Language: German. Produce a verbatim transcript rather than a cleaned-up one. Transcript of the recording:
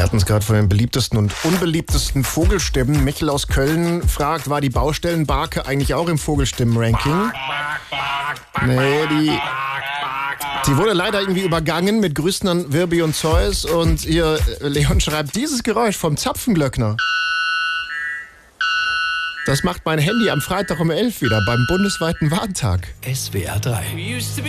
Wir hatten es gerade von den beliebtesten und unbeliebtesten Vogelstimmen. Michel aus Köln fragt, war die Baustellenbarke eigentlich auch im Vogelstimmen-Ranking? Nee, die, die wurde leider irgendwie übergangen mit Grüßen an Wirbi und Zeus. Und ihr Leon schreibt, dieses Geräusch vom Zapfenglöckner, das macht mein Handy am Freitag um elf wieder beim bundesweiten Warntag. S W R drei.